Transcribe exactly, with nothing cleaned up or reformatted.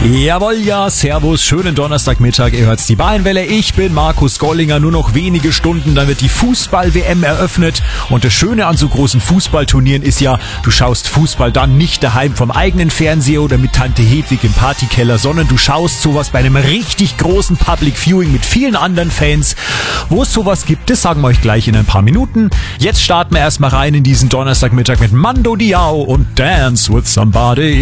Jawohl, ja, servus, schönen Donnerstagmittag, ihr hört's die Bayernwelle, ich bin Markus Gollinger, nur noch wenige Stunden, dann wird die Fußball-W M eröffnet und das Schöne an so großen Fußballturnieren ist ja, du schaust Fußball dann nicht daheim vom eigenen Fernseher oder mit Tante Hedwig im Partykeller, sondern du schaust sowas bei einem richtig großen Public Viewing mit vielen anderen Fans. Wo es sowas gibt, das sagen wir euch gleich in ein paar Minuten. Jetzt starten wir erstmal rein in diesen Donnerstagmittag mit Mando Diao und Dance with Somebody.